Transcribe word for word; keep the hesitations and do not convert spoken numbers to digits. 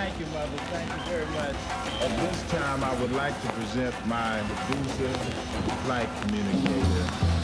Thank you, Mother. Thank you very much. At this time, I would like to present my producer, flight communicator,